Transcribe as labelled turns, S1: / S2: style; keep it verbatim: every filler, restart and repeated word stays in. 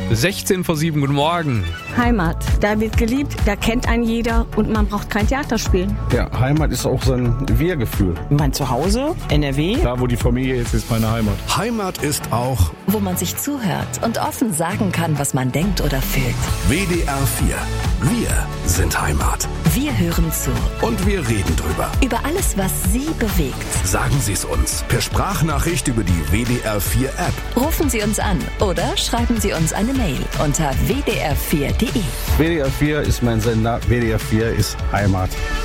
S1: sechzehn vor sieben, guten Morgen.
S2: Heimat, da wird geliebt, da kennt einen jeder und man braucht kein Theater spielen.
S3: Ja, Heimat ist auch so ein Wir-Gefühl.
S4: Mein Zuhause, N R W.
S3: Da, wo die Familie ist, ist meine Heimat.
S5: Heimat ist auch,
S6: wo man sich zuhört und offen sagen kann, was man denkt oder fühlt.
S5: W D R vier. Wir sind Heimat.
S6: Wir hören zu.
S5: Und wir reden drüber.
S6: Über alles, was Sie bewegt.
S5: Sagen Sie es uns per Sprachnachricht über die W D R vier App.
S6: Rufen Sie uns an oder schreiben Sie uns eine Mail unter w d r vier punkt d e.
S3: W D R vier ist mein Sender, W D R vier ist Heimat.